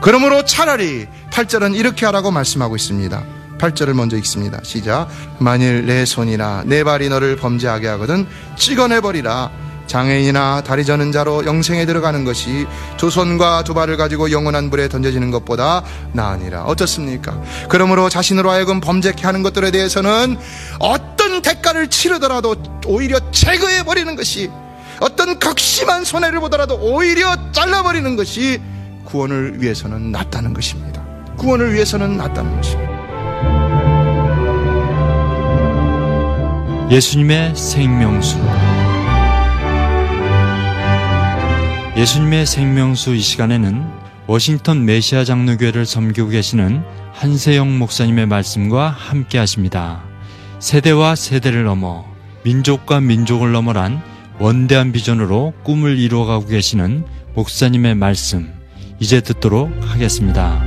그러므로 차라리 8절은 이렇게 하라고 말씀하고 있습니다. 8절을 먼저 읽습니다. 시작. 만일 내 손이나 내 발이 너를 범죄하게 하거든 찍어내버리라. 장애인이나 다리 저는 자로 영생에 들어가는 것이 두 손과 두 발을 가지고 영원한 불에 던져지는 것보다 나으니라. 어떻습니까? 그러므로 자신으로 하여금 범죄케 하는 것들에 대해서는 어떤 대가를 치르더라도 오히려 제거해버리는 것이, 어떤 극심한 손해를 보더라도 오히려 잘라버리는 것이 구원을 위해서는 낫다는 것입니다. 구원을 위해서는 낫다는 것입니다. 예수님의 생명수. 예수님의 생명수, 이 시간에는 워싱턴 메시아 장로교회를 섬기고 계시는 한세영 목사님의 말씀과 함께 하십니다. 세대와 세대를 넘어 민족과 민족을 넘어란 원대한 비전으로 꿈을 이루어가고 계시는 목사님의 말씀, 이제 듣도록 하겠습니다.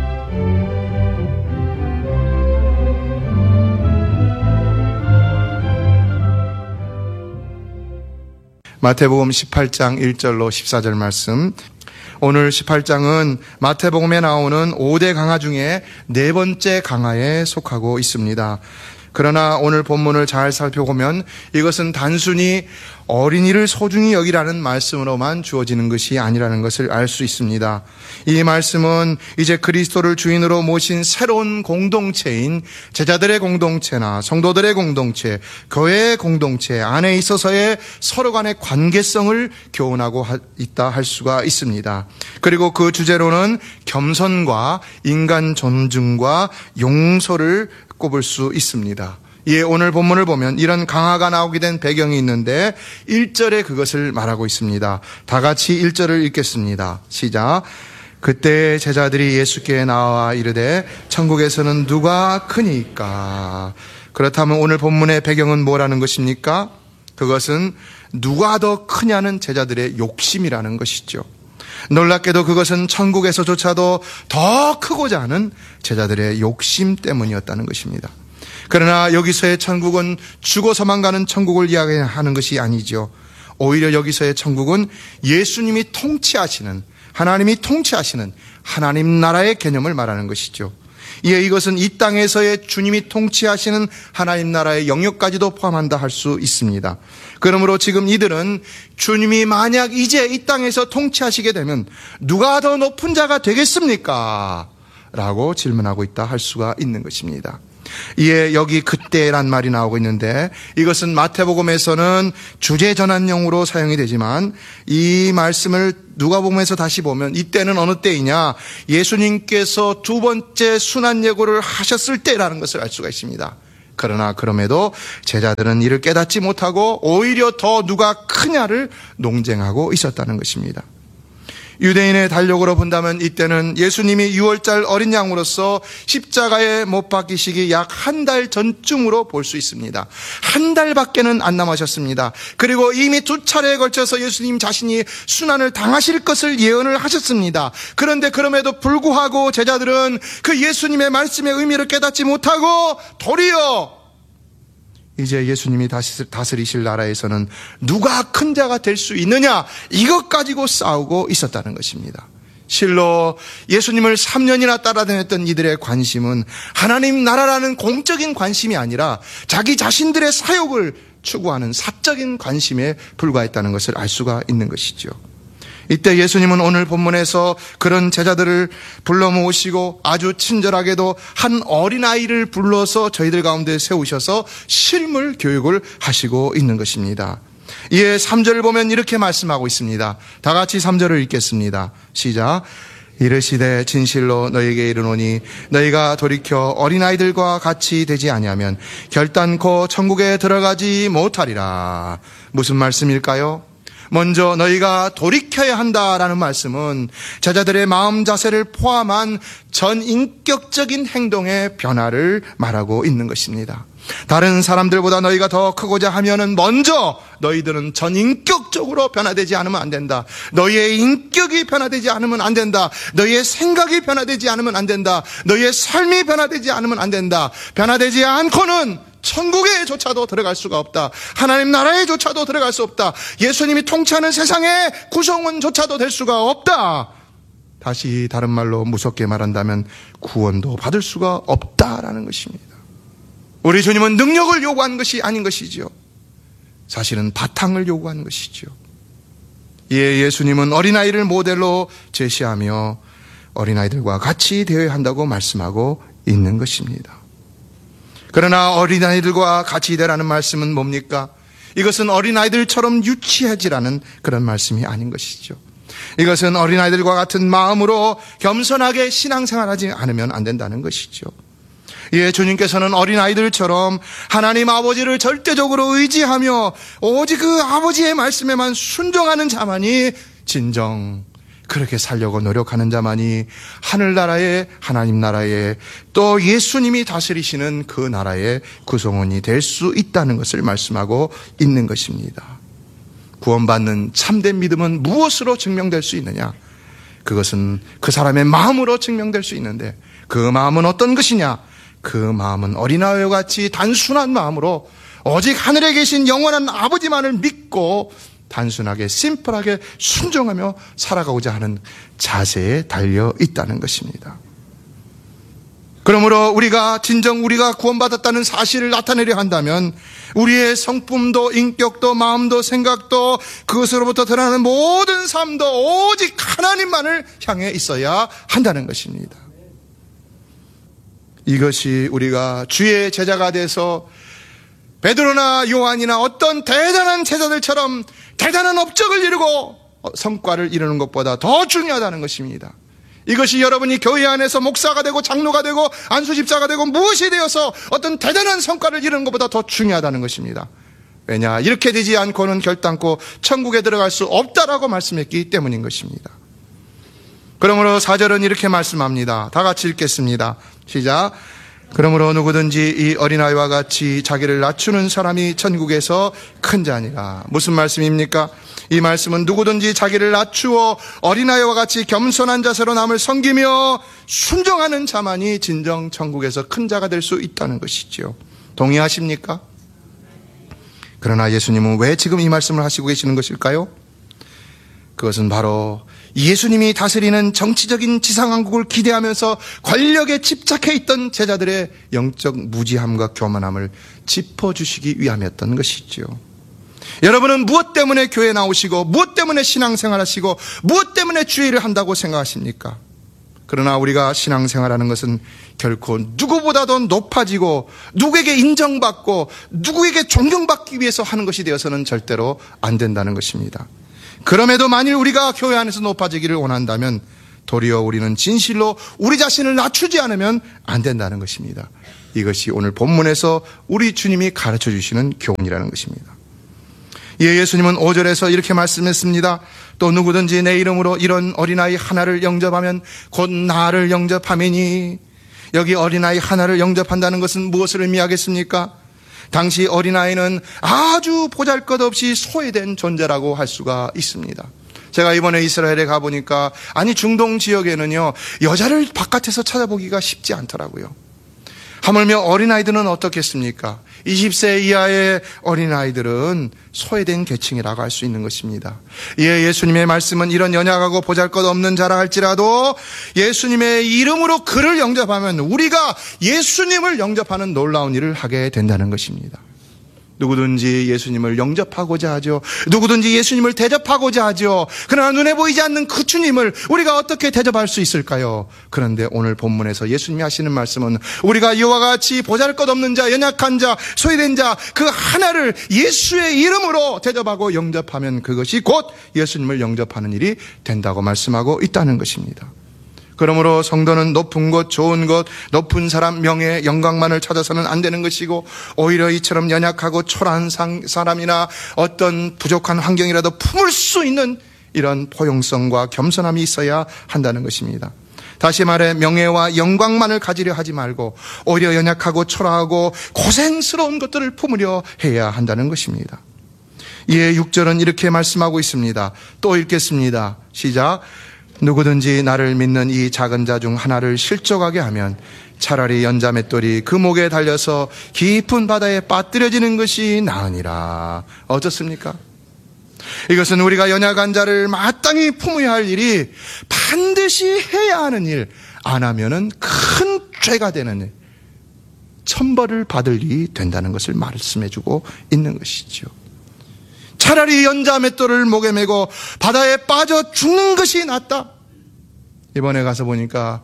마태복음 18장 1절로 14절 말씀. 오늘 18장은 마태복음에 나오는 5대 강화 중에 네 번째 강화에 속하고 있습니다. 그러나 오늘 본문을 잘 살펴보면 이것은 단순히 어린이를 소중히 여기라는 말씀으로만 주어지는 것이 아니라는 것을 알 수 있습니다. 이 말씀은 이제 그리스도를 주인으로 모신 새로운 공동체인 제자들의 공동체나 성도들의 공동체, 교회의 공동체 안에 있어서의 서로 간의 관계성을 교훈하고 있다 할 수가 있습니다. 그리고 그 주제로는 겸손과 인간 존중과 용서를 꼽을 수 있습니다. 예, 오늘 본문을 보면 이런 강화가 나오게 된 배경이 있는데 1절에 그것을 말하고 있습니다. 다 같이 1절을 읽겠습니다. 시작. 그때 제자들이 예수께 나와 이르되 천국에서는 누가 크니까? 그렇다면 오늘 본문의 배경은 뭐라는 것입니까? 그것은 누가 더 크냐는 제자들의 욕심이라는 것이죠. 놀랍게도 그것은 천국에서조차도 더 크고자 하는 제자들의 욕심 때문이었다는 것입니다. 그러나 여기서의 천국은 죽어서만 가는 천국을 이야기하는 것이 아니죠. 오히려 여기서의 천국은 예수님이 통치하시는, 하나님이 통치하시는 하나님 나라의 개념을 말하는 것이죠. 이에 이것은 이 땅에서의 주님이 통치하시는 하나님 나라의 영역까지도 포함한다 할 수 있습니다. 그러므로 지금 이들은 주님이 만약 이제 이 땅에서 통치하시게 되면 누가 더 높은 자가 되겠습니까? 라고 질문하고 있다 할 수가 있는 것입니다. 이에 여기 그때란 말이 나오고 있는데 이것은 마태복음에서는 주제 전환용으로 사용이 되지만 이 말씀을 누가복음에서 다시 보면 이때는 어느 때이냐? 예수님께서 두 번째 순환예고를 하셨을 때라는 것을 알 수가 있습니다. 그러나 그럼에도 제자들은 이를 깨닫지 못하고 오히려 더 누가 크냐를 논쟁하고 있었다는 것입니다. 유대인의 달력으로 본다면 이때는 예수님이 6월절 어린 양으로서 십자가에 못 박히시기 약 한 달 전쯤으로 볼 수 있습니다. 한 달밖에는 안 남으셨습니다. 그리고 이미 두 차례에 걸쳐서 예수님 자신이 순환을 당하실 것을 예언을 하셨습니다. 그런데 그럼에도 불구하고 제자들은 그 예수님의 말씀의 의미를 깨닫지 못하고 도리어 이제 예수님이 다스리실 나라에서는 누가 큰 자가 될 수 있느냐, 이것 가지고 싸우고 있었다는 것입니다. 실로 예수님을 3년이나 따라다녔던 이들의 관심은 하나님 나라라는 공적인 관심이 아니라 자기 자신들의 사욕을 추구하는 사적인 관심에 불과했다는 것을 알 수가 있는 것이죠. 이때 예수님은 오늘 본문에서 그런 제자들을 불러 모으시고 아주 친절하게도 한 어린아이를 불러서 저희들 가운데 세우셔서 실물 교육을 하시고 있는 것입니다. 이에 3절을 보면 이렇게 말씀하고 있습니다. 다 같이 3절을 읽겠습니다. 시작. 이르시되 진실로 너희에게 이르노니 너희가 돌이켜 어린아이들과 같이 되지 아니하면 결단코 천국에 들어가지 못하리라. 무슨 말씀일까요? 먼저 너희가 돌이켜야 한다라는 말씀은 제자들의 마음 자세를 포함한 전인격적인 행동의 변화를 말하고 있는 것입니다. 다른 사람들보다 너희가 더 크고자 하면은 먼저 너희들은 전인격적으로 변화되지 않으면 안 된다. 너희의 인격이 변화되지 않으면 안 된다. 너희의 생각이 변화되지 않으면 안 된다. 너희의 삶이 변화되지 않으면 안 된다. 변화되지 않고는 천국에조차도 들어갈 수가 없다. 하나님 나라에조차도 들어갈 수 없다. 예수님이 통치하는 세상의 구성원조차도 될 수가 없다. 다시 다른 말로 무섭게 말한다면 구원도 받을 수가 없다라는 것입니다. 우리 주님은 능력을 요구한 것이 아닌 것이죠. 사실은 바탕을 요구한 것이죠. 예수님은 어린아이를 모델로 제시하며 어린아이들과 같이 되어야 한다고 말씀하고 있는 것입니다. 그러나 어린아이들과 같이 되라는 말씀은 뭡니까? 이것은 어린아이들처럼 유치해지라는 그런 말씀이 아닌 것이죠. 이것은 어린아이들과 같은 마음으로 겸손하게 신앙생활하지 않으면 안 된다는 것이죠. 주님께서는 어린아이들처럼 하나님 아버지를 절대적으로 의지하며 오직 그 아버지의 말씀에만 순종하는 자만이 진정 그렇게 살려고 노력하는 자만이 하늘나라의 하나님 나라에 또 예수님이 다스리시는 그 나라의 구성원이 될 수 있다는 것을 말씀하고 있는 것입니다. 구원받는 참된 믿음은 무엇으로 증명될 수 있느냐? 그것은 그 사람의 마음으로 증명될 수 있는데 그 마음은 어떤 것이냐? 그 마음은 어린아이와 같이 단순한 마음으로 오직 하늘에 계신 영원한 아버지만을 믿고 단순하게 심플하게 순종하며 살아가고자 하는 자세에 달려 있다는 것입니다. 그러므로 우리가 구원받았다는 사실을 나타내려 한다면 우리의 성품도 인격도 마음도 생각도 그것으로부터 드러나는 모든 삶도 오직 하나님만을 향해 있어야 한다는 것입니다. 이것이 우리가 주의 제자가 돼서 베드로나 요한이나 어떤 대단한 제자들처럼 대단한 업적을 이루고 성과를 이루는 것보다 더 중요하다는 것입니다. 이것이 여러분이 교회 안에서 목사가 되고 장로가 되고 안수집사가 되고 무엇이 되어서 어떤 대단한 성과를 이루는 것보다 더 중요하다는 것입니다. 왜냐? 이렇게 되지 않고는 결단코 천국에 들어갈 수 없다라고 말씀했기 때문인 것입니다. 그러므로 4절은 이렇게 말씀합니다. 다 같이 읽겠습니다. 시작. 그러므로 누구든지 이 어린아이와 같이 자기를 낮추는 사람이 천국에서 큰 자니라. 무슨 말씀입니까? 이 말씀은 누구든지 자기를 낮추어 어린아이와 같이 겸손한 자세로 남을 섬기며 순종하는 자만이 진정 천국에서 큰 자가 될 수 있다는 것이죠. 동의하십니까? 그러나 예수님은 왜 지금 이 말씀을 하시고 계시는 것일까요? 그것은 바로 예수님이 다스리는 정치적인 지상왕국을 기대하면서 권력에 집착해 있던 제자들의 영적 무지함과 교만함을 짚어주시기 위함이었던 것이죠. 여러분은 무엇 때문에 교회에 나오시고 무엇 때문에 신앙생활하시고 무엇 때문에 주의를 한다고 생각하십니까? 그러나 우리가 신앙생활하는 것은 결코 누구보다도 높아지고 누구에게 인정받고 누구에게 존경받기 위해서 하는 것이 되어서는 절대로 안 된다는 것입니다. 그럼에도 만일 우리가 교회 안에서 높아지기를 원한다면 도리어 우리는 진실로 우리 자신을 낮추지 않으면 안 된다는 것입니다. 이것이 오늘 본문에서 우리 주님이 가르쳐 주시는 교훈이라는 것입니다. 예수님은 5절에서 이렇게 말씀했습니다. 또 누구든지 내 이름으로 이런 어린아이 하나를 영접하면 곧 나를 영접함이니. 여기 어린아이 하나를 영접한다는 것은 무엇을 의미하겠습니까? 당시 어린아이는 아주 보잘것없이 소외된 존재라고 할 수가 있습니다. 제가 이번에 이스라엘에 가보니까 중동 지역에는요 여자를 바깥에서 찾아보기가 쉽지 않더라고요. 하물며 어린아이들은 어떻겠습니까? 20세 이하의 어린아이들은 소외된 계층이라고 할 수 있는 것입니다. 예수님의 말씀은 이런 연약하고 보잘것없는 자라 할지라도 예수님의 이름으로 그를 영접하면 우리가 예수님을 영접하는 놀라운 일을 하게 된다는 것입니다. 누구든지 예수님을 영접하고자 하죠. 누구든지 예수님을 대접하고자 하죠. 그러나 눈에 보이지 않는 그 주님을 우리가 어떻게 대접할 수 있을까요? 그런데 오늘 본문에서 예수님이 하시는 말씀은 우리가 이와 같이 보잘것없는 자, 연약한 자, 소외된 자 그 하나를 예수의 이름으로 대접하고 영접하면 그것이 곧 예수님을 영접하는 일이 된다고 말씀하고 있다는 것입니다. 그러므로 성도는 높은 것, 좋은 것, 높은 사람, 명예, 영광만을 찾아서는 안 되는 것이고 오히려 이처럼 연약하고 초라한 사람이나 어떤 부족한 환경이라도 품을 수 있는 이런 포용성과 겸손함이 있어야 한다는 것입니다. 다시 말해 명예와 영광만을 가지려 하지 말고 오히려 연약하고 초라하고 고생스러운 것들을 품으려 해야 한다는 것입니다. 이에 6절은 이렇게 말씀하고 있습니다. 또 읽겠습니다. 시작. 누구든지 나를 믿는 이 작은 자 중 하나를 실족하게 하면 차라리 연자 맷돌이 그 목에 달려서 깊은 바다에 빠뜨려지는 것이 나으니라. 어떻습니까? 이것은 우리가 연약한 자를 마땅히 품어야 할 일이 반드시 해야 하는 일, 안 하면은 큰 죄가 되는 일, 천벌을 받을 일이 된다는 것을 말씀해주고 있는 것이죠. 차라리 연자 맷돌을 목에 메고 바다에 빠져 죽는 것이 낫다. 이번에 가서 보니까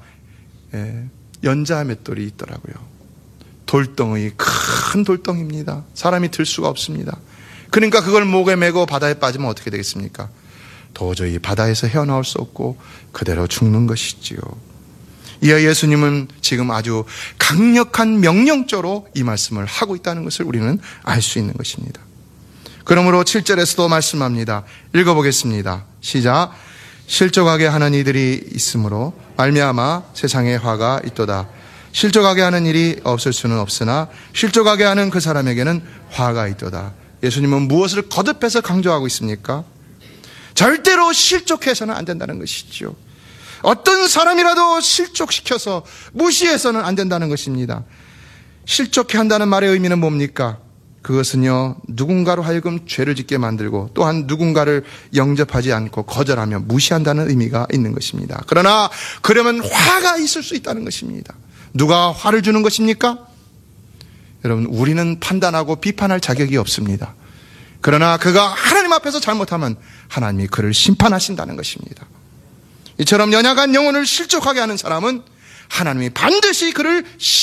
연자 맷돌이 있더라고요. 돌덩이, 큰 돌덩이입니다. 사람이 들 수가 없습니다. 그러니까 그걸 목에 메고 바다에 빠지면 어떻게 되겠습니까? 도저히 바다에서 헤어나올 수 없고 그대로 죽는 것이지요. 이에 예수님은 지금 아주 강력한 명령조로 이 말씀을 하고 있다는 것을 우리는 알 수 있는 것입니다. 그러므로 7절에서도 말씀합니다. 읽어보겠습니다. 시작. 실족하게 하는 이들이 있으므로 말미암아 세상에 화가 있도다. 실족하게 하는 일이 없을 수는 없으나 실족하게 하는 그 사람에게는 화가 있도다. 예수님은 무엇을 거듭해서 강조하고 있습니까? 절대로 실족해서는 안 된다는 것이죠. 어떤 사람이라도 실족시켜서 무시해서는 안 된다는 것입니다. 실족해 한다는 말의 의미는 뭡니까? 그것은요, 누군가로 하여금 죄를 짓게 만들고 또한 누군가를 영접하지 않고 거절하며 무시한다는 의미가 있는 것입니다. 그러나 그러면 화가 있을 수 있다는 것입니다. 누가 화를 주는 것입니까? 여러분, 우리는 판단하고 비판할 자격이 없습니다. 그러나 그가 하나님 앞에서 잘못하면 하나님이 그를 심판하신다는 것입니다. 이처럼 연약한 영혼을 실족하게 하는 사람은 하나님이 반드시 그를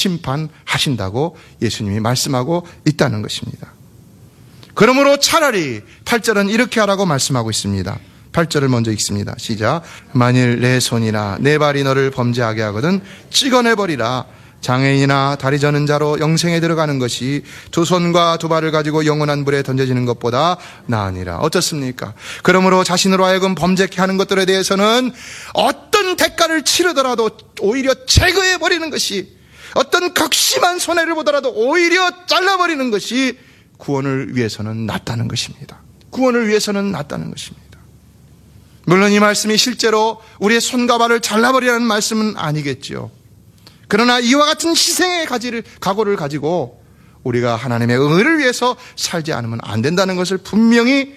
심판하신다고 예수님이 말씀하고 있다는 것입니다. 그러므로 차라리 8절은 이렇게 하라고 말씀하고 있습니다. 8절을 먼저 읽습니다. 시작. 만일 내 손이나 내 발이 너를 범죄하게 하거든 찍어내버리라. 장애인이나 다리 저는 자로 영생에 들어가는 것이 두 손과 두 발을 가지고 영원한 불에 던져지는 것보다 나으니라. 어떻습니까? 그러므로 자신으로 하여금 범죄케 하는 것들에 대해서는 어떤 대가를 치르더라도 오히려 제거해버리는 것이, 어떤 극심한 손해를 보더라도 오히려 잘라버리는 것이 구원을 위해서는 낫다는 것입니다. 구원을 위해서는 낫다는 것입니다. 물론 이 말씀이 실제로 우리의 손과 발을 잘라버리라는 말씀은 아니겠죠. 그러나 이와 같은 희생의 각오를 가지고 우리가 하나님의 의를 위해서 살지 않으면 안 된다는 것을 분명히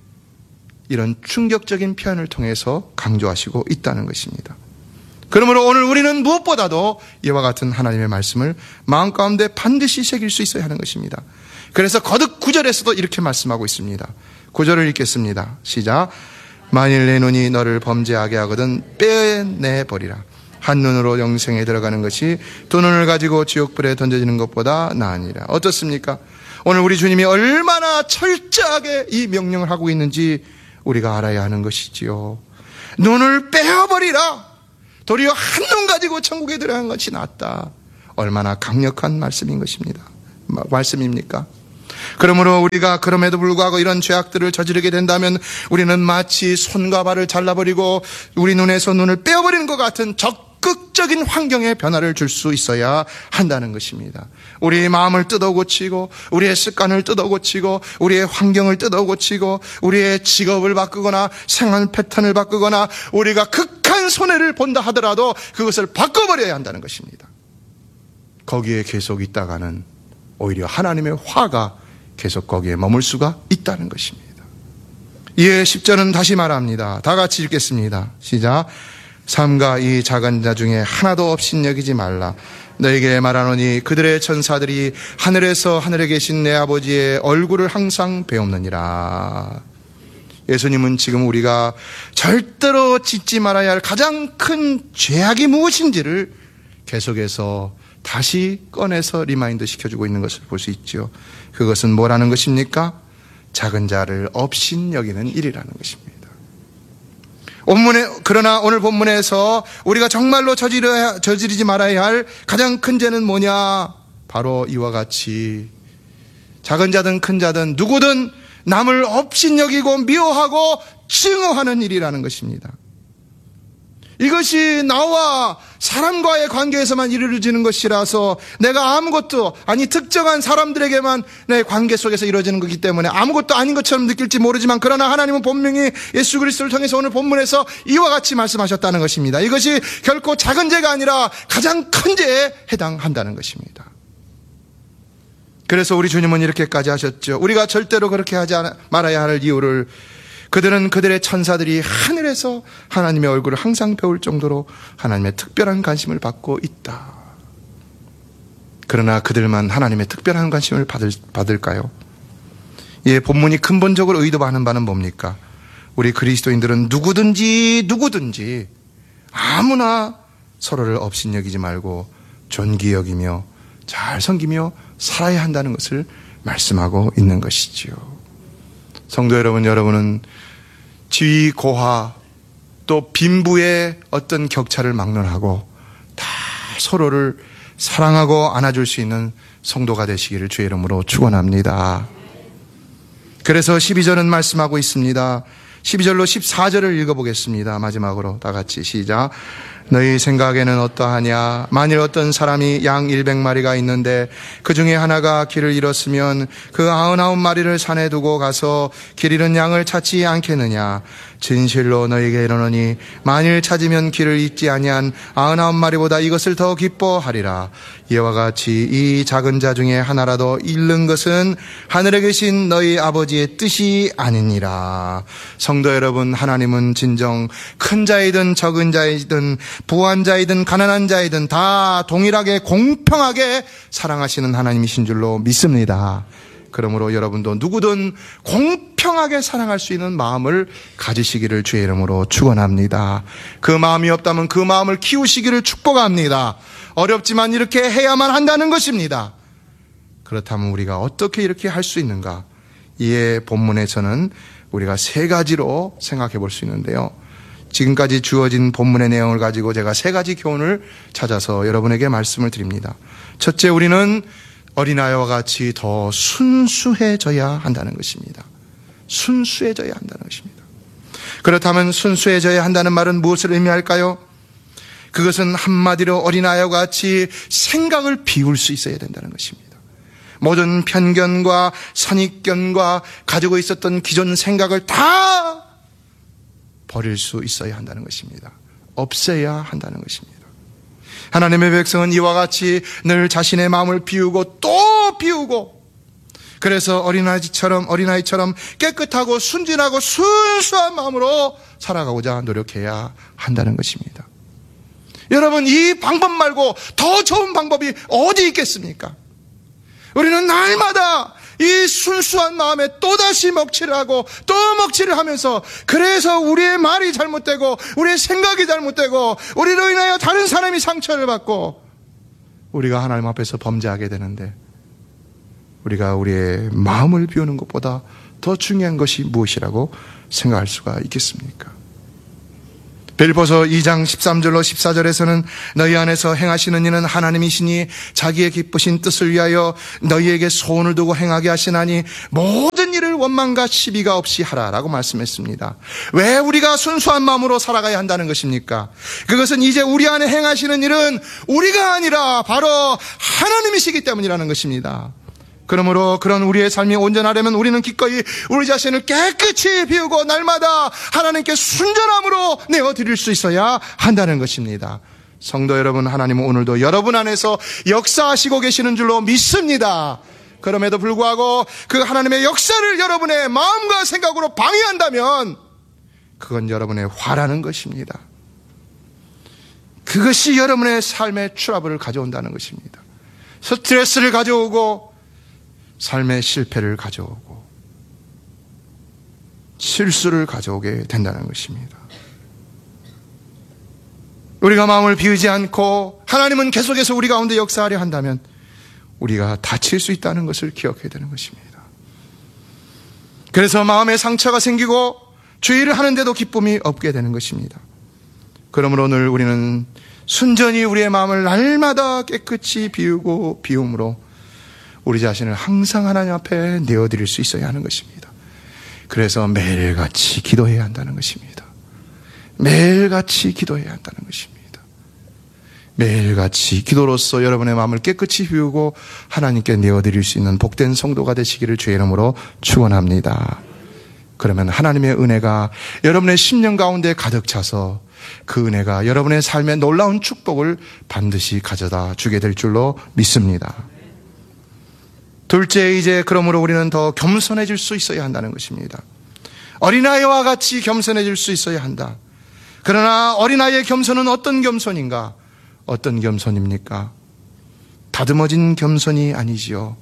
이런 충격적인 표현을 통해서 강조하시고 있다는 것입니다. 그러므로 오늘 우리는 무엇보다도 이와 같은 하나님의 말씀을 마음 가운데 반드시 새길 수 있어야 하는 것입니다. 그래서 거듭 9절에서도 이렇게 말씀하고 있습니다. 9절을 읽겠습니다. 시작. 만일 내 눈이 너를 범죄하게 하거든 빼내버리라. 한 눈으로 영생에 들어가는 것이 두 눈을 가지고 지옥불에 던져지는 것보다 나으니라. 어떻습니까? 오늘 우리 주님이 얼마나 철저하게 이 명령을 하고 있는지 우리가 알아야 하는 것이지요. 눈을 빼어버리라. 도리어 한 눈 가지고 천국에 들어가는 것이 낫다. 얼마나 강력한 말씀인 것입니다. 말씀입니까? 그러므로 우리가 그럼에도 불구하고 이런 죄악들을 저지르게 된다면 우리는 마치 손과 발을 잘라버리고 우리 눈에서 눈을 빼어버리는 것 같은 적극적인 환경에 변화를 줄 수 있어야 한다는 것입니다. 우리의 마음을 뜯어고치고 우리의 습관을 뜯어고치고 우리의 환경을 뜯어고치고 우리의 직업을 바꾸거나 생활 패턴을 바꾸거나 우리가 극한 손해를 본다 하더라도 그것을 바꿔버려야 한다는 것입니다. 거기에 계속 있다가는 오히려 하나님의 화가 계속 거기에 머물 수가 있다는 것입니다. 이에 10절은 다시 말합니다. 다 같이 읽겠습니다. 시작. 삼가 이 작은 자 중에 하나도 없인 여기지 말라. 너에게 말하노니 그들의 천사들이 하늘에서 하늘에 계신 내 아버지의 얼굴을 항상 배움느니라. 예수님은 지금 우리가 절대로 짓지 말아야 할 가장 큰 죄악이 무엇인지를 계속해서 다시 꺼내서 리마인드 시켜주고 있는 것을 볼 수 있죠. 그것은 뭐라는 것입니까? 작은 자를 업신 여기는 일이라는 것입니다. 그러나 오늘 본문에서 우리가 정말로 저지르지 말아야 할 가장 큰 죄는 뭐냐? 바로 이와 같이 작은 자든 큰 자든 누구든 남을 업신 여기고 미워하고 증오하는 일이라는 것입니다. 이것이 나와 사람과의 관계에서만 이루어지는 것이라서 내가 아무것도 아니 특정한 사람들에게만 내 관계 속에서 이루어지는 것이기 때문에 아무것도 아닌 것처럼 느낄지 모르지만 그러나 하나님은 분명히 예수 그리스도를 통해서 오늘 본문에서 이와 같이 말씀하셨다는 것입니다. 이것이 결코 작은 죄가 아니라 가장 큰 죄에 해당한다는 것입니다. 그래서 우리 주님은 이렇게까지 하셨죠. 우리가 절대로 그렇게 하지 말아야 할 이유를 그들은 그들의 천사들이 하늘에서 하나님의 얼굴을 항상 배울 정도로 하나님의 특별한 관심을 받고 있다. 그러나 그들만 하나님의 특별한 관심을 받을까요? 예, 본문이 근본적으로 의도하는 바는 뭡니까? 우리 그리스도인들은 누구든지 아무나 서로를 업신여기지 말고 존귀 여기며 잘 섬기며 살아야 한다는 것을 말씀하고 있는 것이지요. 성도 여러분, 여러분은 지위, 고하, 또 빈부의 어떤 격차를 막론하고 다 서로를 사랑하고 안아줄 수 있는 성도가 되시기를 주의 이름으로 축원합니다. 그래서 12절은 말씀하고 있습니다. 12절로 14절을 읽어보겠습니다. 마지막으로 다 같이 시작. 너희 생각에는 어떠하냐? 만일 어떤 사람이 양 100마리가 있는데 그 중에 하나가 길을 잃었으면 그 99마리를 산에 두고 가서 길 잃은 양을 찾지 않겠느냐? 진실로 너희에게 이르노니 만일 찾으면 길을 잊지 아니한 99마리보다 이것을 더 기뻐하리라. 이와 같이 이 작은 자 중에 하나라도 잃는 것은 하늘에 계신 너희 아버지의 뜻이 아니니라. 성도 여러분, 하나님은 진정 큰 자이든 적은 자이든 부한 자이든 가난한 자이든 다 동일하게 공평하게 사랑하시는 하나님이신 줄로 믿습니다. 그러므로 여러분도 누구든 공평하게 사랑할 수 있는 마음을 가지시기를 주의 이름으로 축원합니다. 그 마음이 없다면 그 마음을 키우시기를 축복합니다. 어렵지만 이렇게 해야만 한다는 것입니다. 그렇다면 우리가 어떻게 이렇게 할 수 있는가? 이에 본문에서는 우리가 세 가지로 생각해 볼 수 있는데요. 지금까지 주어진 본문의 내용을 가지고 제가 세 가지 교훈을 찾아서 여러분에게 말씀을 드립니다. 첫째, 우리는 어린아이와 같이 더 순수해져야 한다는 것입니다. 순수해져야 한다는 것입니다. 그렇다면 순수해져야 한다는 말은 무엇을 의미할까요? 그것은 한마디로 어린아이와 같이 생각을 비울 수 있어야 된다는 것입니다. 모든 편견과 선입견과 가지고 있었던 기존 생각을 다 버릴 수 있어야 한다는 것입니다. 없애야 한다는 것입니다. 하나님의 백성은 이와 같이 늘 자신의 마음을 비우고 또 비우고, 그래서 어린아이처럼 깨끗하고 순진하고 순수한 마음으로 살아가고자 노력해야 한다는 것입니다. 여러분, 이 방법 말고 더 좋은 방법이 어디 있겠습니까? 우리는 날마다 이 순수한 마음에 또다시 먹칠을 하고 또 먹칠을 하면서, 그래서 우리의 말이 잘못되고 우리의 생각이 잘못되고 우리로 인하여 다른 사람이 상처를 받고 우리가 하나님 앞에서 범죄하게 되는데, 우리가 우리의 마음을 비우는 것보다 더 중요한 것이 무엇이라고 생각할 수가 있겠습니까? 빌보서 2장 13절로 14절에서는 너희 안에서 행하시는 이는 하나님이시니 자기의 기쁘신 뜻을 위하여 너희에게 소원을 두고 행하게 하시나니 모든 일을 원망과 시비가 없이 하라라고 말씀했습니다. 왜 우리가 순수한 마음으로 살아가야 한다는 것입니까? 그것은 이제 우리 안에 행하시는 일은 우리가 아니라 바로 하나님이시기 때문이라는 것입니다. 그러므로 그런 우리의 삶이 온전하려면 우리는 기꺼이 우리 자신을 깨끗이 비우고 날마다 하나님께 순전함으로 내어드릴 수 있어야 한다는 것입니다. 성도 여러분, 하나님은 오늘도 여러분 안에서 역사하시고 계시는 줄로 믿습니다. 그럼에도 불구하고 그 하나님의 역사를 여러분의 마음과 생각으로 방해한다면 그건 여러분의 화라는 것입니다. 그것이 여러분의 삶의 트러블을 가져온다는 것입니다. 스트레스를 가져오고 삶의 실패를 가져오고 실수를 가져오게 된다는 것입니다. 우리가 마음을 비우지 않고 하나님은 계속해서 우리 가운데 역사하려 한다면 우리가 다칠 수 있다는 것을 기억해야 되는 것입니다. 그래서 마음에 상처가 생기고 죄를 하는데도 기쁨이 없게 되는 것입니다. 그러므로 오늘 우리는 순전히 우리의 마음을 날마다 깨끗이 비우고 비움으로 우리 자신을 항상 하나님 앞에 내어드릴 수 있어야 하는 것입니다. 그래서 매일같이 기도해야 한다는 것입니다. 매일같이 기도해야 한다는 것입니다. 매일같이 기도로서 여러분의 마음을 깨끗이 비우고 하나님께 내어드릴 수 있는 복된 성도가 되시기를 주의 이름으로 축원합니다. 그러면 하나님의 은혜가 여러분의 심령 가운데 가득 차서 그 은혜가 여러분의 삶에 놀라운 축복을 반드시 가져다 주게 될 줄로 믿습니다. 둘째, 이제 그러므로 우리는 더 겸손해질 수 있어야 한다는 것입니다. 어린아이와 같이 겸손해질 수 있어야 한다. 그러나 어린아이의 겸손은 어떤 겸손인가? 어떤 겸손입니까? 다듬어진 겸손이 아니지요.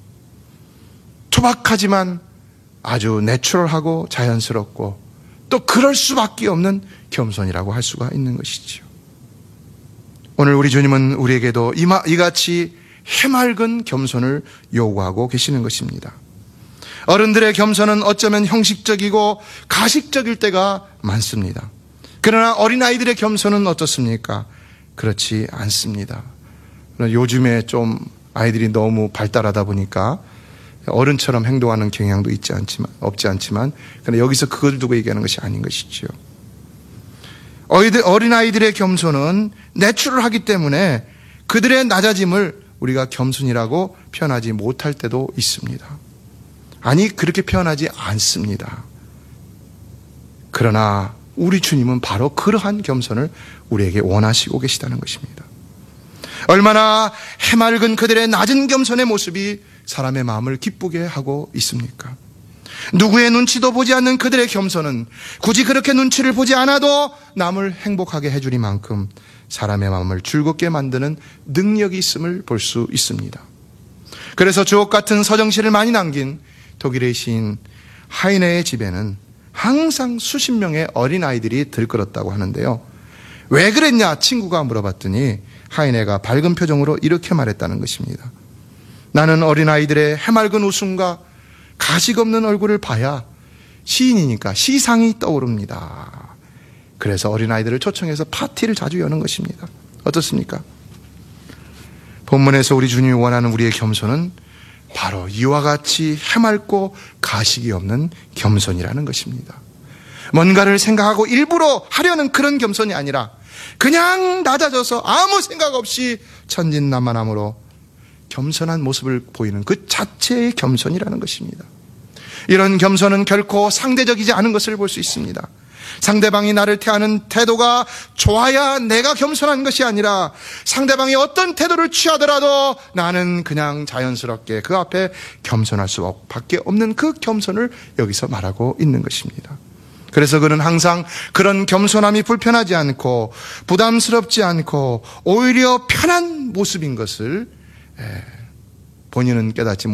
투박하지만 아주 내추럴하고 자연스럽고 또 그럴 수밖에 없는 겸손이라고 할 수가 있는 것이지요. 오늘 우리 주님은 우리에게도 이같이 해맑은 겸손을 요구하고 계시는 것입니다. 어른들의 겸손은 어쩌면 형식적이고 가식적일 때가 많습니다. 그러나 어린아이들의 겸손은 어떻습니까? 그렇지 않습니다. 요즘에 좀 아이들이 너무 발달하다 보니까 어른처럼 행동하는 경향도 없지 않지만 그러나 여기서 그걸 두고 얘기하는 것이 아닌 것이죠. 어린아이들의 겸손은 내추럴하기 때문에 그들의 낮아짐을 우리가 겸손이라고 표현하지 못할 때도 있습니다. 아니, 그렇게 표현하지 않습니다. 그러나 우리 주님은 바로 그러한 겸손을 우리에게 원하시고 계시다는 것입니다. 얼마나 해맑은 그들의 낮은 겸손의 모습이 사람의 마음을 기쁘게 하고 있습니까? 누구의 눈치도 보지 않는 그들의 겸손은 굳이 그렇게 눈치를 보지 않아도 남을 행복하게 해주리만큼 사람의 마음을 즐겁게 만드는 능력이 있음을 볼 수 있습니다. 그래서 주옥 같은 서정시를 많이 남긴 독일의 시인 하이네의 집에는 항상 수십 명의 어린아이들이 들끓었다고 하는데요. 왜 그랬냐 친구가 물어봤더니 하이네가 밝은 표정으로 이렇게 말했다는 것입니다. 나는 어린아이들의 해맑은 웃음과 가식 없는 얼굴을 봐야 시인이니까 시상이 떠오릅니다. 그래서 어린아이들을 초청해서 파티를 자주 여는 것입니다. 어떻습니까? 본문에서 우리 주님이 원하는 우리의 겸손은 바로 이와 같이 해맑고 가식이 없는 겸손이라는 것입니다. 뭔가를 생각하고 일부러 하려는 그런 겸손이 아니라 그냥 낮아져서 아무 생각 없이 천진난만함으로 겸손한 모습을 보이는 그 자체의 겸손이라는 것입니다. 이런 겸손은 결코 상대적이지 않은 것을 볼 수 있습니다. 상대방이 나를 대하는 태도가 좋아야 내가 겸손한 것이 아니라 상대방이 어떤 태도를 취하더라도 나는 그냥 자연스럽게 그 앞에 겸손할 수밖에 없는 그 겸손을 여기서 말하고 있는 것입니다. 그래서 그는 항상 그런 겸손함이 불편하지 않고 부담스럽지 않고 오히려 편한 모습인 것을 본인은 깨닫지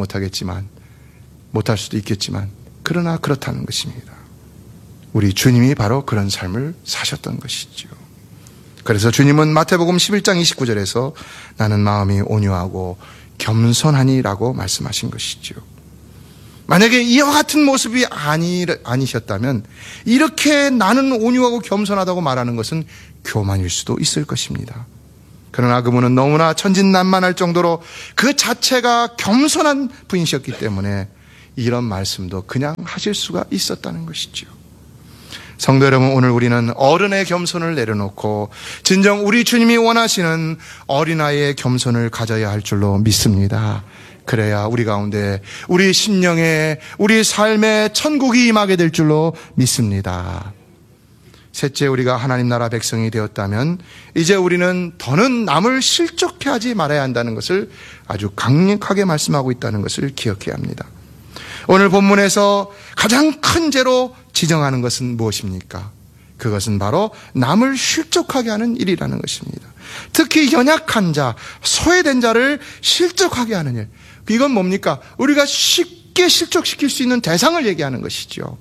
못할 수도 있겠지만 그러나 그렇다는 것입니다. 우리 주님이 바로 그런 삶을 사셨던 것이죠. 그래서 주님은 마태복음 11장 29절에서 나는 마음이 온유하고 겸손하니라고 말씀하신 것이죠. 만약에 이와 같은 모습이 아니셨다면 이렇게 나는 온유하고 겸손하다고 말하는 것은 교만일 수도 있을 것입니다. 그러나 그분은 너무나 천진난만할 정도로 그 자체가 겸손한 분이셨기 때문에 이런 말씀도 그냥 하실 수가 있었다는 것이죠. 성도 여러분, 오늘 우리는 어른의 겸손을 내려놓고 진정 우리 주님이 원하시는 어린아이의 겸손을 가져야 할 줄로 믿습니다. 그래야 우리 가운데 우리 심령에 우리 삶에 천국이 임하게 될 줄로 믿습니다. 셋째, 우리가 하나님 나라 백성이 되었다면 이제 우리는 더는 남을 실족해 하지 말아야 한다는 것을 아주 강력하게 말씀하고 있다는 것을 기억해야 합니다. 오늘 본문에서 가장 큰 죄로 지정하는 것은 무엇입니까? 그것은 바로 남을 실족하게 하는 일이라는 것입니다. 특히 연약한 자, 소외된 자를 실족하게 하는 일. 이건 뭡니까? 우리가 쉽게 실족시킬 수 있는 대상을 얘기하는 것이죠.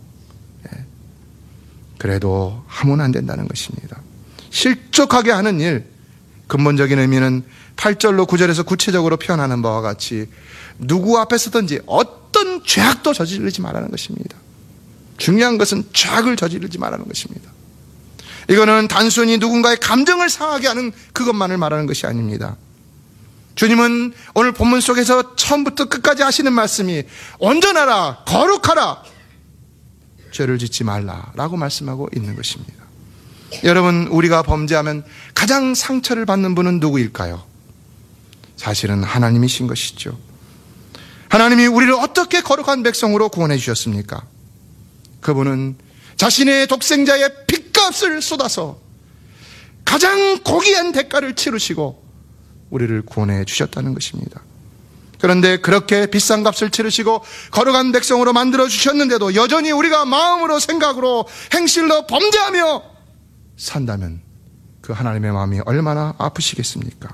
그래도 하면 안 된다는 것입니다. 실족하게 하는 일, 근본적인 의미는 8절로 9절에서 구체적으로 표현하는 바와 같이 누구 앞에서든지 어떤 죄악도 저지르지 말라는 것입니다. 중요한 것은 죄악을 저지르지 말라는 것입니다. 이거는 단순히 누군가의 감정을 상하게 하는 그것만을 말하는 것이 아닙니다. 주님은 오늘 본문 속에서 처음부터 끝까지 하시는 말씀이 온전하라, 거룩하라, 죄를 짓지 말라라고 말씀하고 있는 것입니다. 여러분, 우리가 범죄하면 가장 상처를 받는 분은 누구일까요? 사실은 하나님이신 것이죠. 하나님이 우리를 어떻게 거룩한 백성으로 구원해 주셨습니까? 그분은 자신의 독생자의 핏값을 쏟아서 가장 고귀한 대가를 치르시고 우리를 구원해 주셨다는 것입니다. 그런데 그렇게 비싼 값을 치르시고 거룩한 백성으로 만들어주셨는데도 여전히 우리가 마음으로 생각으로 행실로 범죄하며 산다면 그 하나님의 마음이 얼마나 아프시겠습니까?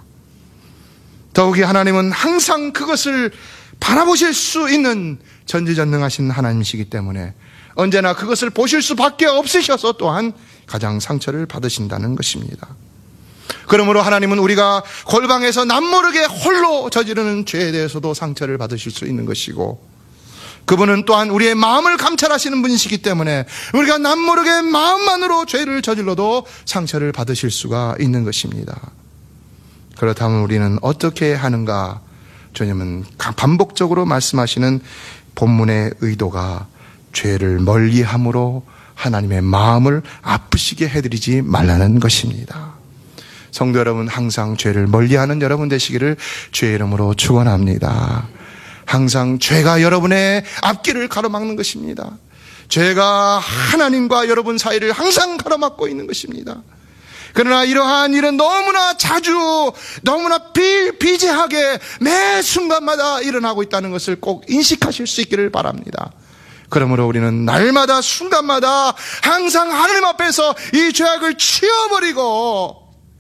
더욱이 하나님은 항상 그것을 바라보실 수 있는 전지전능하신 하나님이시기 때문에 언제나 그것을 보실 수밖에 없으셔서 또한 가장 상처를 받으신다는 것입니다. 그러므로 하나님은 우리가 골방에서 남모르게 홀로 저지르는 죄에 대해서도 상처를 받으실 수 있는 것이고, 그분은 또한 우리의 마음을 감찰하시는 분이시기 때문에 우리가 남모르게 마음만으로 죄를 저질러도 상처를 받으실 수가 있는 것입니다. 그렇다면 우리는 어떻게 하는가? 주님은 반복적으로 말씀하시는 본문의 의도가 죄를 멀리함으로 하나님의 마음을 아프시게 해드리지 말라는 것입니다. 성도 여러분, 항상 죄를 멀리하는 여러분 되시기를 주의 이름으로 축원합니다. 항상 죄가 여러분의 앞길을 가로막는 것입니다. 죄가 하나님과 여러분 사이를 항상 가로막고 있는 것입니다. 그러나 이러한 일은 너무나 자주, 너무나 비일비재하게 매 순간마다 일어나고 있다는 것을 꼭 인식하실 수 있기를 바랍니다. 그러므로 우리는 날마다 순간마다 항상 하나님 앞에서 이 죄악을 치워버리고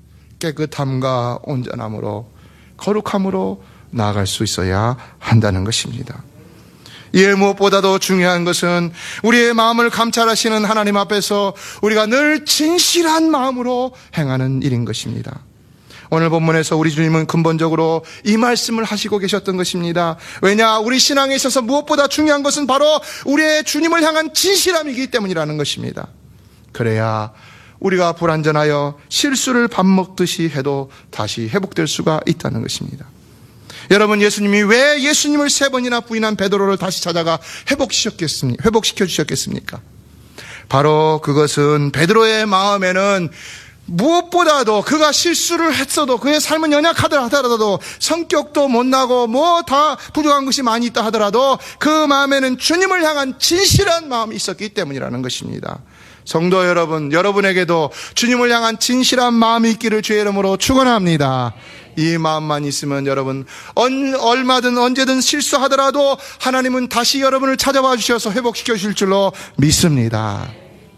깨끗함과 온전함으로 거룩함으로 나아갈 수 있어야 한다는 것입니다. 이에 무엇보다도 중요한 것은 우리의 마음을 감찰하시는 하나님 앞에서 우리가 늘 진실한 마음으로 행하는 일인 것입니다. 오늘 본문에서 우리 주님은 근본적으로 이 말씀을 하시고 계셨던 것입니다. 왜냐? 우리 신앙에 있어서 무엇보다 중요한 것은 바로 우리의 주님을 향한 진실함이기 때문이라는 것입니다. 그래야 우리가 불완전하여 실수를 밥 먹듯이 해도 다시 회복될 수가 있다는 것입니다. 여러분, 예수님이 왜 예수님을 3번이나 부인한 베드로를 다시 찾아가 회복시켜 주셨겠습니까? 바로 그것은 베드로의 마음에는 무엇보다도 그가 실수를 했어도, 그의 삶은 연약하다 하더라도, 성격도 못나고 뭐 다 부족한 것이 많이 있다 하더라도 그 마음에는 주님을 향한 진실한 마음이 있었기 때문이라는 것입니다. 성도 여러분, 여러분에게도 주님을 향한 진실한 마음이 있기를 주의 이름으로 축원합니다. 이 마음만 있으면 여러분 얼마든 언제든 실수하더라도 하나님은 다시 여러분을 찾아와 주셔서 회복시켜 주실 줄로 믿습니다.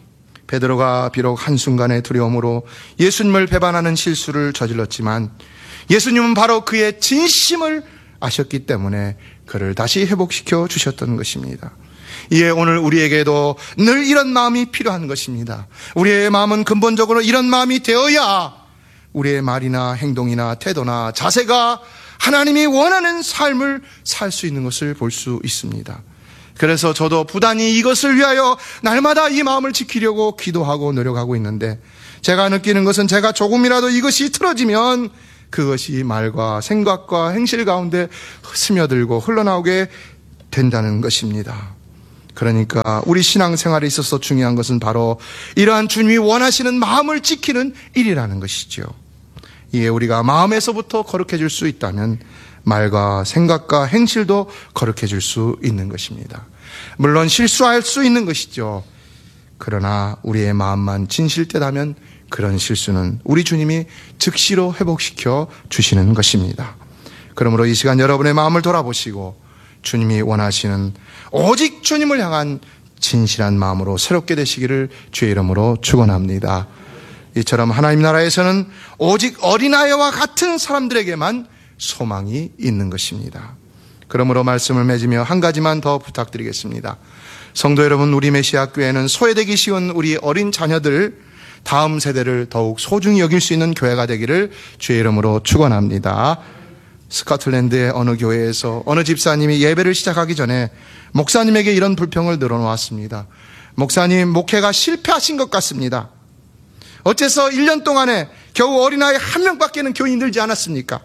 베드로가 비록 한순간의 두려움으로 예수님을 배반하는 실수를 저질렀지만 예수님은 바로 그의 진심을 아셨기 때문에 그를 다시 회복시켜 주셨던 것입니다. 이에 오늘 우리에게도 늘 이런 마음이 필요한 것입니다. 우리의 마음은 근본적으로 이런 마음이 되어야 우리의 말이나 행동이나 태도나 자세가 하나님이 원하는 삶을 살 수 있는 것을 볼 수 있습니다. 그래서 저도 부단히 이것을 위하여 날마다 이 마음을 지키려고 기도하고 노력하고 있는데, 제가 느끼는 것은 제가 조금이라도 이것이 틀어지면 그것이 말과 생각과 행실 가운데 스며들고 흘러나오게 된다는 것입니다. 그러니까 우리 신앙생활에 있어서 중요한 것은 바로 이러한 주님이 원하시는 마음을 지키는 일이라는 것이죠. 이에 우리가 마음에서부터 거룩해질 수 있다면 말과 생각과 행실도 거룩해질 수 있는 것입니다. 물론 실수할 수 있는 것이죠. 그러나 우리의 마음만 진실되다면 그런 실수는 우리 주님이 즉시로 회복시켜 주시는 것입니다. 그러므로 이 시간 여러분의 마음을 돌아보시고 주님이 원하시는 오직 주님을 향한 진실한 마음으로 새롭게 되시기를 주의 이름으로 축원합니다. 이처럼 하나님 나라에서는 오직 어린아이와 같은 사람들에게만 소망이 있는 것입니다. 그러므로 말씀을 맺으며 한 가지만 더 부탁드리겠습니다. 성도 여러분, 우리 메시아 교회는 소외되기 쉬운 우리 어린 자녀들, 다음 세대를 더욱 소중히 여길 수 있는 교회가 되기를 주의 이름으로 축원합니다. 스코틀랜드의 어느 교회에서 어느 집사님이 예배를 시작하기 전에 목사님에게 이런 불평을 늘어놓았습니다. 목사님, 목회가 실패하신 것 같습니다. 어째서 1년 동안에 겨우 어린아이 1명밖에는 교인이 늘지 않았습니까?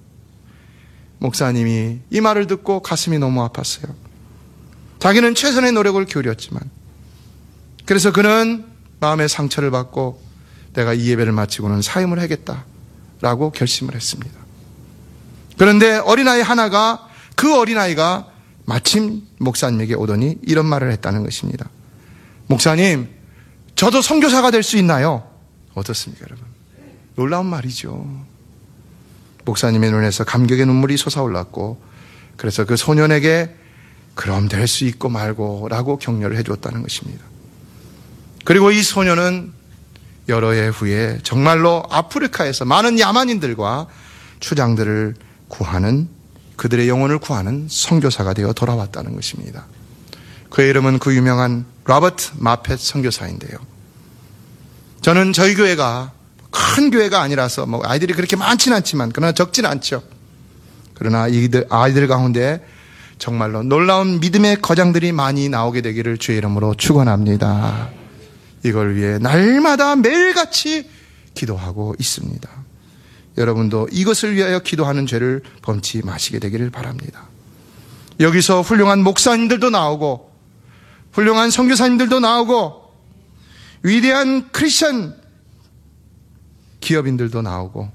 목사님이 이 말을 듣고 가슴이 너무 아팠어요. 자기는 최선의 노력을 기울였지만, 그래서 그는 마음의 상처를 받고 내가 이 예배를 마치고는 사임을 하겠다라고 결심을 했습니다. 그런데 어린아이 하나가, 그 어린아이가 마침 목사님에게 오더니 이런 말을 했다는 것입니다. 목사님, 저도 선교사가 될 수 있나요? 어떻습니까, 여러분? 놀라운 말이죠. 목사님의 눈에서 감격의 눈물이 솟아올랐고 그래서 그 소년에게 그럼 될 수 있고 말고 라고 격려를 해주었다는 것입니다. 그리고 이 소년은 여러 해 후에 정말로 아프리카에서 많은 야만인들과 추장들을 구하는, 그들의 영혼을 구하는 선교사가 되어 돌아왔다는 것입니다. 그의 이름은 그 유명한 로버트 마펫 선교사인데요. 저는 저희 교회가 큰 교회가 아니라서 아이들이 그렇게 많지는 않지만, 그러나 적지는 않죠. 그러나 이들 아이들 가운데 정말로 놀라운 믿음의 거장들이 많이 나오게 되기를 주의 이름으로 축원합니다. 이걸 위해 날마다 매일같이 기도하고 있습니다. 여러분도 이것을 위하여 기도하는 죄를 범치 마시게 되기를 바랍니다. 여기서 훌륭한 목사님들도 나오고 훌륭한 선교사님들도 나오고 위대한 크리스천 기업인들도 나오고,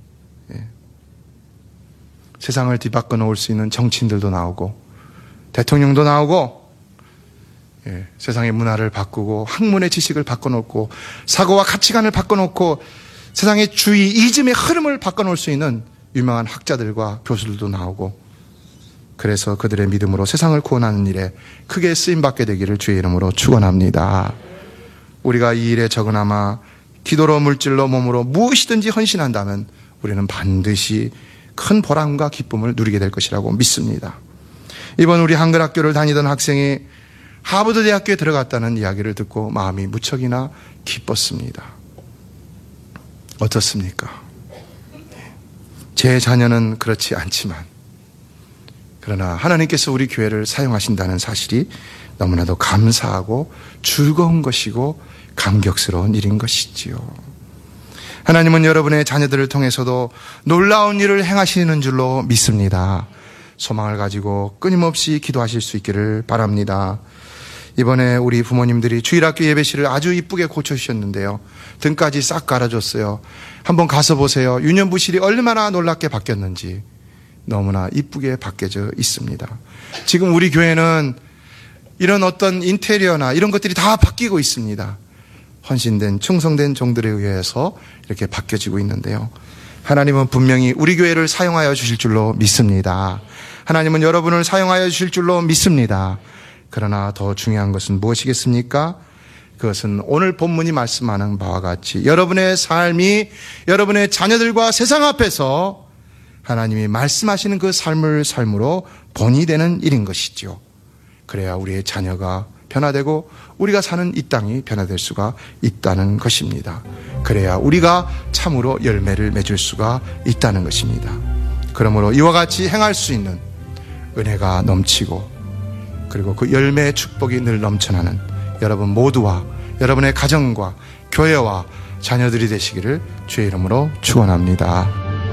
세상을 뒤바꿔 놓을 수 있는 정치인들도 나오고 대통령도 나오고, 세상의 문화를 바꾸고 학문의 지식을 바꿔놓고 사고와 가치관을 바꿔놓고 세상의 주의 이즘의 흐름을 바꿔놓을 수 있는 유명한 학자들과 교수들도 나오고, 그래서 그들의 믿음으로 세상을 구원하는 일에 크게 쓰임받게 되기를 주의 이름으로 축원합니다. 우리가 이 일에 적어나마 기도로 물질로 몸으로 무엇이든지 헌신한다면 우리는 반드시 큰 보람과 기쁨을 누리게 될 것이라고 믿습니다. 이번 우리 한글학교를 다니던 학생이 하버드 대학교에 들어갔다는 이야기를 듣고 마음이 무척이나 기뻤습니다. 어떻습니까? 제 자녀는 그렇지 않지만, 그러나 하나님께서 우리 교회를 사용하신다는 사실이 너무나도 감사하고 즐거운 것이고 감격스러운 일인 것이지요. 하나님은 여러분의 자녀들을 통해서도 놀라운 일을 행하시는 줄로 믿습니다. 소망을 가지고 끊임없이 기도하실 수 있기를 바랍니다. 이번에 우리 부모님들이 주일학교 예배실을 아주 이쁘게 고쳐주셨는데요. 등까지 싹 갈아줬어요. 한번 가서 보세요. 유년부실이 얼마나 놀랍게 바뀌었는지 너무나 이쁘게 바뀌어져 있습니다. 지금 우리 교회는 이런 어떤 인테리어나 이런 것들이 다 바뀌고 있습니다. 헌신된 충성된 종들에 의해서 이렇게 바뀌어지고 있는데요. 하나님은 분명히 우리 교회를 사용하여 주실 줄로 믿습니다. 하나님은 여러분을 사용하여 주실 줄로 믿습니다. 그러나 더 중요한 것은 무엇이겠습니까? 그것은 오늘 본문이 말씀하는 바와 같이 여러분의 삶이 여러분의 자녀들과 세상 앞에서 하나님이 말씀하시는 그 삶을 삶으로 본이 되는 일인 것이죠. 그래야 우리의 자녀가 변화되고 우리가 사는 이 땅이 변화될 수가 있다는 것입니다. 그래야 우리가 참으로 열매를 맺을 수가 있다는 것입니다. 그러므로 이와 같이 행할 수 있는 은혜가 넘치고 그리고 그 열매의 축복이 늘 넘쳐나는 여러분 모두와 여러분의 가정과 교회와 자녀들이 되시기를 주의 이름으로 축원합니다.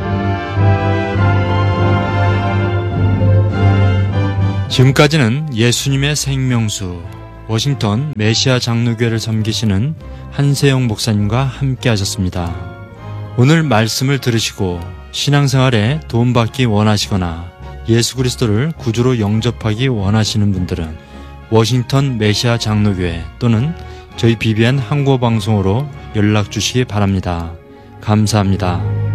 지금까지는 예수님의 생명수 워싱턴 메시아 장로교회를 섬기시는 한세영 목사님과 함께 하셨습니다. 오늘 말씀을 들으시고 신앙생활에 도움받기 원하시거나 예수 그리스도를 구주로 영접하기 원하시는 분들은 워싱턴 메시아 장로교회 또는 저희 BBN 한국어 방송으로 연락 주시기 바랍니다. 감사합니다.